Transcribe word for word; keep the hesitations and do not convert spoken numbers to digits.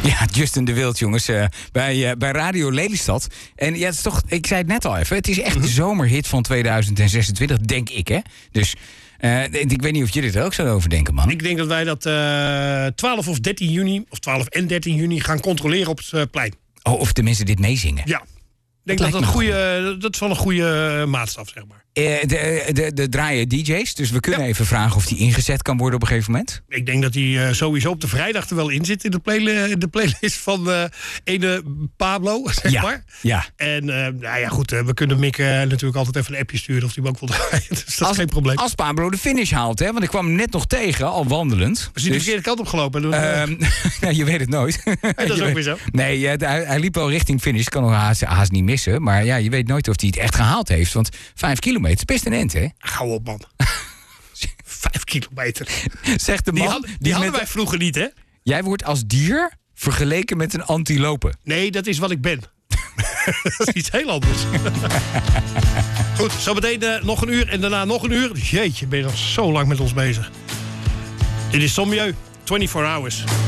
Ja, Justin de Wild, jongens, uh, bij, uh, bij Radio Lelystad. En ja, het is toch, ik zei het net al even, het is echt de zomerhit van tweeduizend zesentwintig, denk ik, hè. Dus uh, ik weet niet of jullie er ook zo over denken, man. Ik denk dat wij dat uh, twaalf of dertien juni, of twaalf en dertien juni gaan controleren op het uh, plein. Oh, of de mensen dit meezingen. Ja. Ik denk dat dat, een goede, dat is wel een goede maatstaf, zeg maar. Uh, de, de, de draaien D J's, dus we kunnen ja. even vragen of die ingezet kan worden op een gegeven moment. Ik denk dat die uh, sowieso op de vrijdag er wel in zit in de, play, de playlist van uh, ene Pablo, zeg ja. maar. Ja. En uh, nou ja, goed, uh, we kunnen Mick uh, natuurlijk altijd even een appje sturen of die hem ook wil draaien. Dus dat als, is geen probleem. Als Pablo de finish haalt, hè, want ik kwam hem net nog tegen, al wandelend. We zijn dus, de verkeerde kant op gelopen. Dus, uh, um, nou, je weet het nooit. Ja, dat is ook weer zo. Nee, uh, hij, hij liep wel richting finish, kan nog haast, haast niet missen. Maar ja, je weet nooit of hij het echt gehaald heeft. Want vijf kilometer is best een end, hè? Hou op, man. Vijf kilometer. Zegt de man. Die, had, die, die hadden met... wij vroeger niet, hè? Jij wordt als dier vergeleken met een antilope. Nee, dat is wat ik ben. Dat is iets heel anders. Goed, zometeen uh, nog een uur en daarna nog een uur. Jeetje, ben je nog zo lang met ons bezig. Dit is Sommieu, vierentwintig hours.